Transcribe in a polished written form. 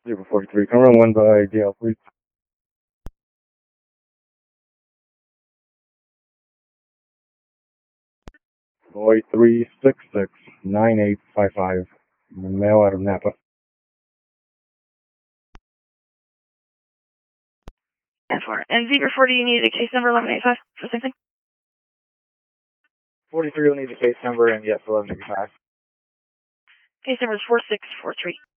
043, come run 1 by DL, please. Boy 3669855, male out of Napa. And 4. And Zebra 40, you need a case number 1185 for the same thing? 43 will need the case number and yes, 1185. Case number is 4643.